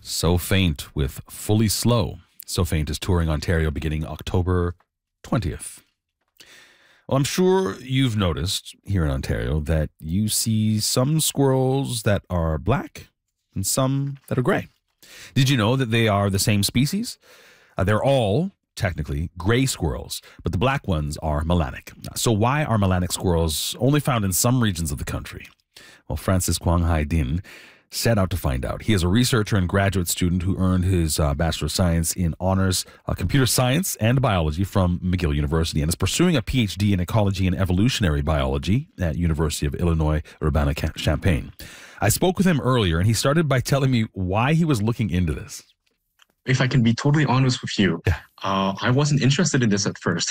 So Faint with Fully Slow. So Faint is touring Ontario beginning October 20th. Well, I'm sure you've noticed here in Ontario that you see some squirrels that are black and some that are gray. Did you know that they are the same species? They're all technically gray squirrels, but the black ones are melanic. So why are melanic squirrels only found in some regions of the country? Well, Francis Quang Hai Din set out to find out. He is a researcher and graduate student who earned his Bachelor of Science in Honors Computer Science and Biology from McGill University and is pursuing a PhD in Ecology and Evolutionary Biology at University of Illinois Urbana-Champaign. I spoke with him earlier, and he started by telling me why he was looking into this. If I can be totally honest with you, I wasn't interested in this at first.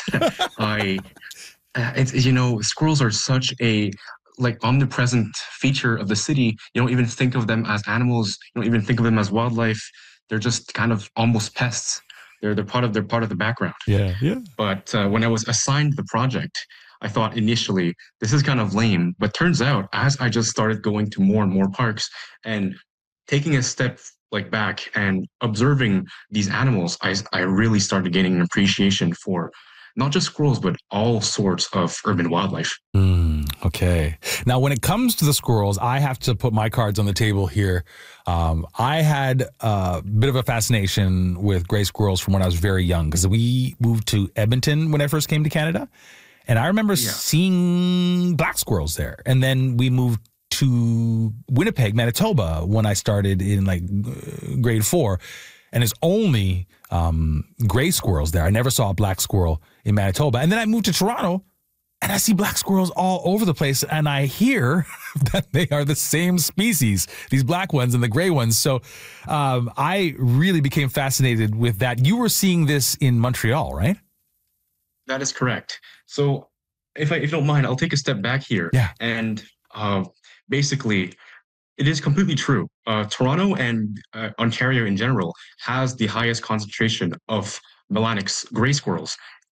Squirrels are such a omnipresent feature of the city. You don't even think of them as animals. You don't even think of them as wildlife. They're just kind of almost pests. They're part of the background. Yeah. But when I was assigned the project, I thought initially this is kind of lame. But turns out, as I just started going to more and more parks and taking a step back and observing these animals, I really started gaining an appreciation for not just squirrels, but all sorts of urban wildlife. Okay. Now, when it comes to the squirrels, I have to put my cards on the table here. I had a bit of a fascination with gray squirrels from when I was very young because we moved to Edmonton when I first came to Canada. And I remember seeing black squirrels there. And then we moved to Winnipeg, Manitoba, when I started in grade 4. And there's only gray squirrels there. I never saw a black squirrel in Manitoba. And then I moved to Toronto, and I see black squirrels all over the place. And I hear that they are the same species, these black ones and the gray ones. So I really became fascinated with that. You were seeing this in Montreal, right? That is correct. So if you don't mind, I'll take a step back here. Yeah. And basically, it is completely true. Toronto and Ontario in general has the highest concentration of melanic gray squirrels.